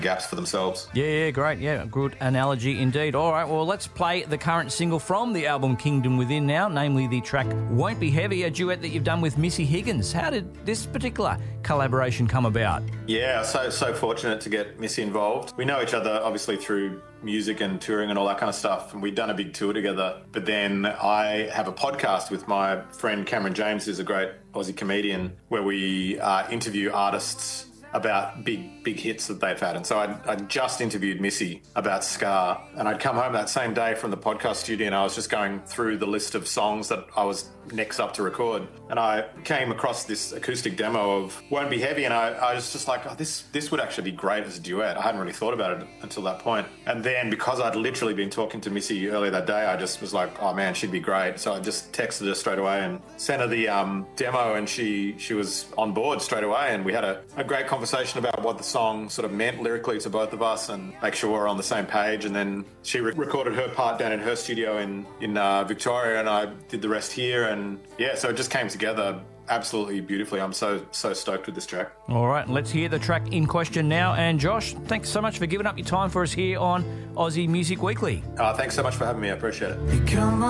gaps for themselves. Yeah, great. Yeah, good analogy indeed. All right, well, let's play the current single from the album Kingdom Within now, namely the track Won't Be Heavy, a duet that you've done with Missy Higgins. How did this particular collaboration come about? Yeah, so fortunate to get Missy involved. We know each other obviously through music and touring and all that kind of stuff, and we'd done a big tour together. But then I have a podcast with my friend Cameron James, who's a great Aussie comedian, where we interview artists about big hits that they've had. And so I'd just interviewed Missy about Scar, and I'd come home that same day from the podcast studio and I was just going through the list of songs that I was next up to record, and I came across this acoustic demo of Won't Be Heavy, and I was just like, oh, this would actually be great as a duet. I hadn't really thought about it until that point. And then because I'd literally been talking to Missy earlier that day, I just was like, oh man, she'd be great. So I just texted her straight away and sent her the demo, and she was on board straight away, and we had a great conversation about what the song sort of meant lyrically to both of us and make sure we're on the same page. And then she recorded her part down in her studio in Victoria, and I did the rest here. And yeah, so it just came together absolutely beautifully. I'm so stoked with this track. All right, let's hear the track in question now. And Josh, thanks so much for giving up your time for us here on Aussie Music Weekly. Thanks so much for having me. I appreciate it.